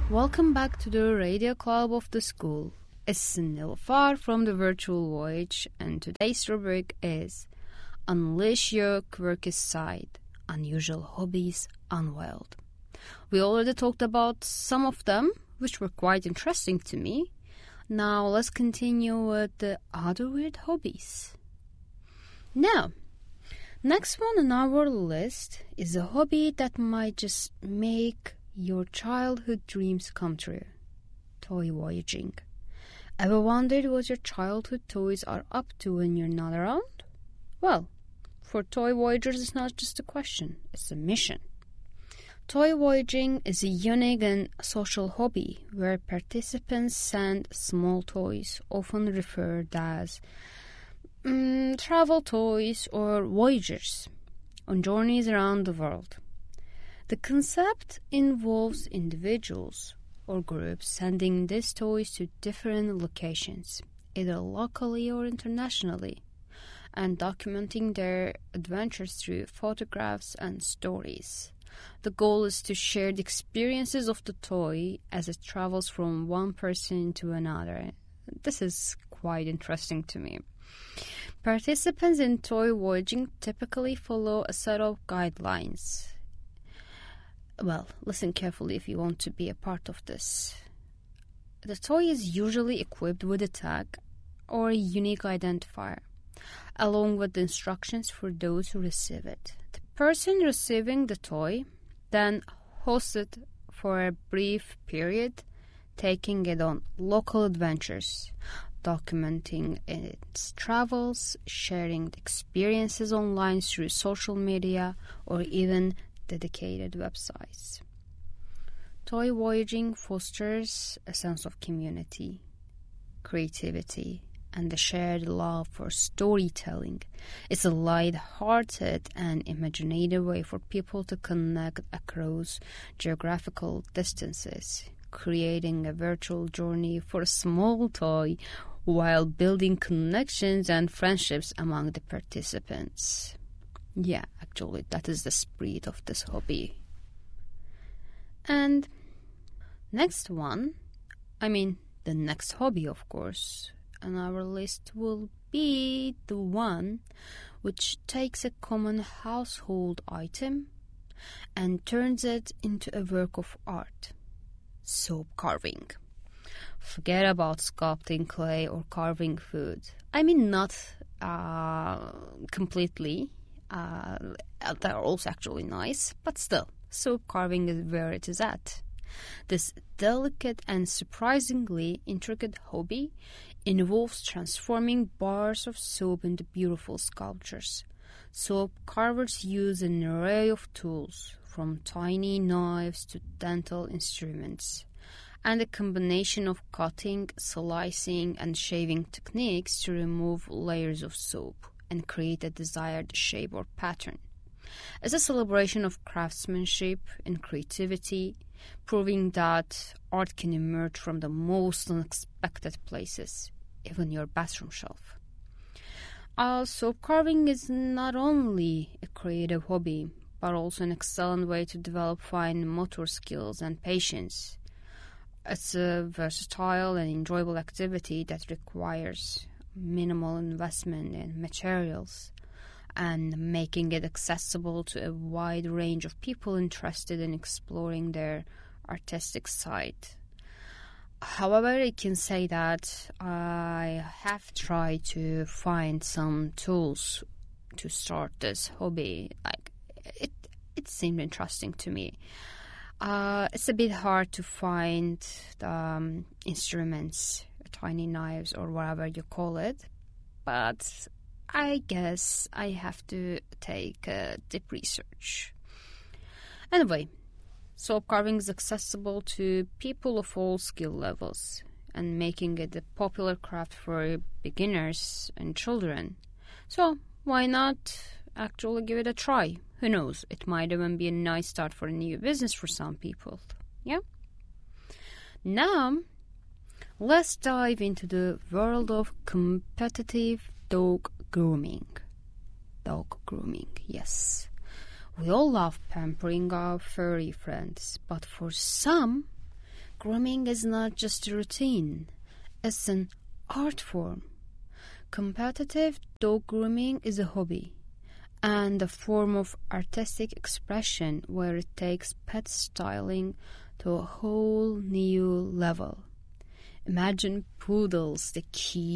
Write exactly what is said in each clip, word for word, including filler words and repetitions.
Welcome back to the radio club of the school. It's Nilfar from the virtual voyage, and today's rubric is Unleash Your Quirky Side, Unusual Hobbies Unveiled. We already talked about some of them, which were quite interesting to me. Now let's continue with the other weird hobbies. Now, next one on our list is a hobby that might just make your childhood dreams come true. Toy voyaging. Ever wondered what your childhood toys are up to when you're not around? Well, for toy voyagers, it's not just a question, it's a mission. Toy voyaging is a unique and social hobby where participants send small toys, often referred as um, travel toys or voyagers, on journeys around the world. The concept involves individuals or groups sending these toys to different locations, either locally or internationally, and documenting their adventures through photographs and stories. The goal is to share the experiences of the toy as it travels from one person to another. This is quite interesting to me. Participants in toy voyaging typically follow a set of guidelines. Well, listen carefully if you want to be a part of this. The toy is usually equipped with a tag or a unique identifier, along with the instructions for those who receive it. The person receiving the toy then hosts it for a brief period, taking it on local adventures, documenting its travels, sharing the experiences online through social media, or even dedicated websites. Toy voyaging fosters a sense of community, creativity, and the shared love for storytelling. It's a light-hearted and imaginative way for people to connect across geographical distances, creating a virtual journey for a small toy while building connections and friendships among the participants. Yeah, actually, that is the spirit of this hobby. And next one, I mean, the next hobby, of course, on our list will be the one which takes a common household item and turns it into a work of art. Soap carving. Forget about sculpting clay or carving food. I mean, not uh, completely. Uh, they're also actually nice, but still, soap carving is where it is at. This delicate and surprisingly intricate hobby involves transforming bars of soap into beautiful sculptures. Soap carvers use an array of tools, from tiny knives to dental instruments, and a combination of cutting, slicing, and shaving techniques to remove layers of soap and create a desired shape or pattern. It's a celebration of craftsmanship and creativity, proving that art can emerge from the most unexpected places, even your bathroom shelf. Uh, soap carving is not only a creative hobby, but also an excellent way to develop fine motor skills and patience. It's a versatile and enjoyable activity that requires minimal investment in materials and making it accessible to a wide range of people interested in exploring their artistic side. However, I can say that I have tried to find some tools to start this hobby. Like it, it seemed interesting to me. Uh, it's a bit hard to find the um, instruments, tiny knives or whatever you call it, but I guess I have to take a deep research. Anyway, soap carving is accessible to people of all skill levels and making it a popular craft for beginners and children. So why not actually give it a try? Who knows, it might even be a nice start for a new business for some people. Yeah? Now, let's dive into the world of competitive dog grooming. Dog grooming, yes. We all love pampering our furry friends, but for some, Grooming is not just a routine, it's an art form. Competitive dog grooming is a hobby and a form of artistic expression where it takes pet styling to a whole new level. Imagine poodles, the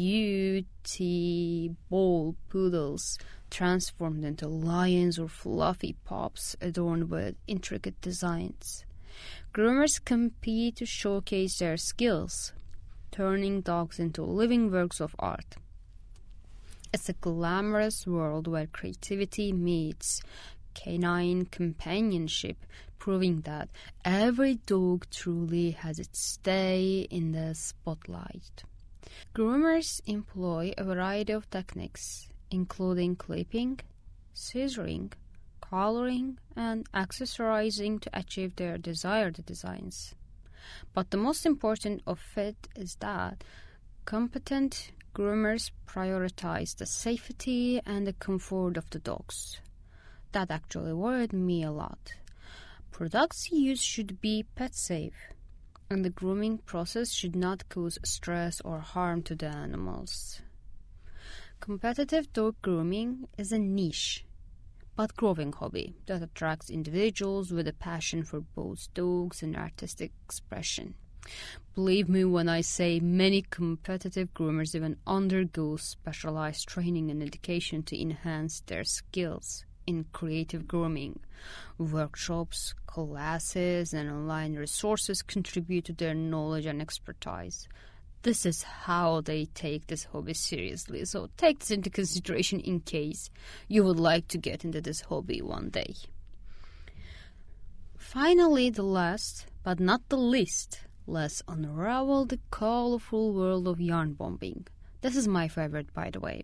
cutie ball poodles, transformed into lions or fluffy pups adorned with intricate designs. Groomers compete to showcase their skills, turning dogs into living works of art. It's a glamorous world where creativity meets canine companionship, proving that every dog truly has its day in the spotlight. Groomers employ a variety of techniques, including clipping, scissoring, coloring, and accessorizing to achieve their desired designs. But the most important of it is that competent groomers prioritize the safety and the comfort of the dogs. That actually worried me a lot. Products used should be pet safe, and the grooming process should not cause stress or harm to the animals. Competitive dog grooming is a niche but growing hobby that attracts individuals with a passion for both dogs and artistic expression. Believe me when I say many competitive groomers even undergo specialized training and education to enhance their skills in creative grooming. Workshops, classes, and online resources contribute to their knowledge and expertise. This is how they take this hobby seriously, so take this into consideration in case you would like to get into this hobby one day. Finally, the last, but not the least, let's unravel the colorful world of yarn bombing. This is my favorite, by the way.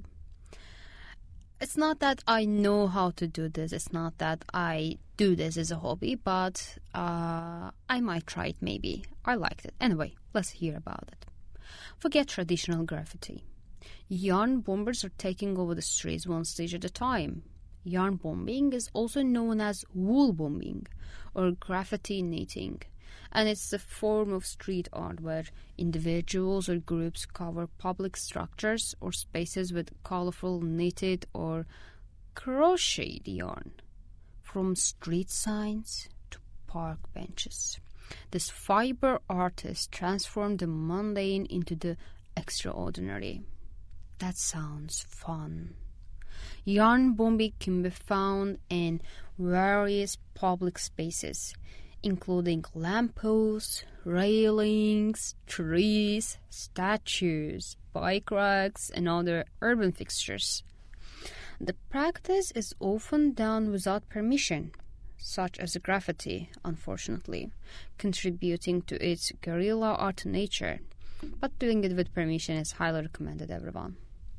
It's not that I know how to do this, it's not that I do this as a hobby, but uh, I might try it maybe. I liked it. Anyway, let's hear about it. Forget traditional graffiti. Yarn bombers are taking over the streets one stage at a time. Yarn bombing is also known as wool bombing or graffiti knitting, and it's a form of street art where individuals or groups cover public structures or spaces with colorful knitted or crocheted yarn, from street signs to park benches. This fiber artist transformed the mundane into the extraordinary. That sounds fun. Yarn bombing can be found in various public spaces, including lampposts, railings, trees, statues, bike racks, and other urban fixtures. The practice is often done without permission, such as graffiti, unfortunately, contributing to its guerrilla art nature, but doing it with permission is highly recommended, everyone.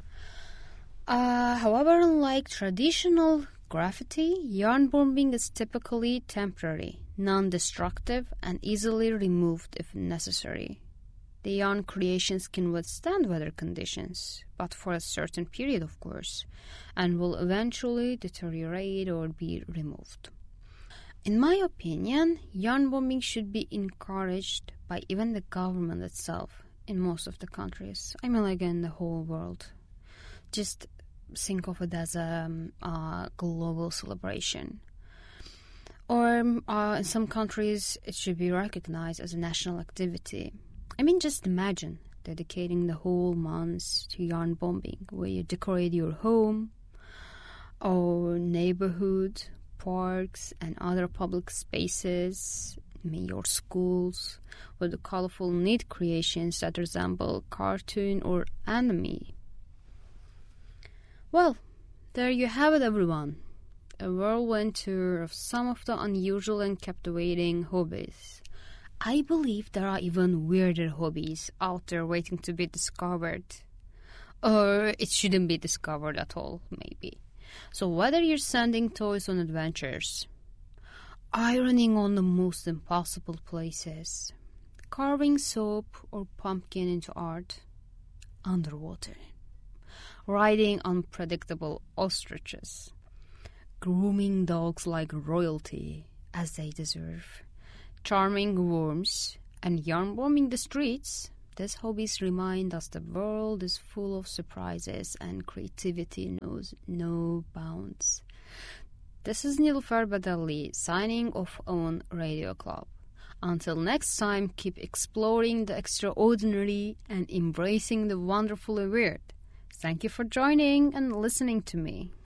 Uh, however, unlike traditional graffiti, yarn bombing is typically temporary, non-destructive, and easily removed if necessary. The yarn creations can withstand weather conditions, but for a certain period, of course, and will eventually deteriorate or be removed. In my opinion, yarn bombing should be encouraged by even the government itself in most of the countries. I mean, like in the whole world. Just think of it as a um, uh, global celebration. Or uh, in some countries, it should be recognized as a national activity. I mean, just imagine dedicating the whole month to yarn bombing, where you decorate your home or neighborhood, parks, and other public spaces, maybe your schools, with the colorful knit creations that resemble cartoon or anime. Well, there you have it, everyone. A whirlwind tour of some of the unusual and captivating hobbies. I believe there are even weirder hobbies out there waiting to be discovered. Or it shouldn't be discovered at all, maybe. So whether you're sending toys on adventures, ironing on the most impossible places, carving soap or pumpkin into art, underwater, riding unpredictable ostriches, grooming dogs like royalty, as they deserve, charming worms, and yarn bombing the streets, these hobbies remind us the world is full of surprises and creativity knows no bounds. This is Nilüfer Badalli signing off on Radio Club. Until next time, keep exploring the extraordinary and embracing the wonderfully weird. Thank you for joining and listening to me.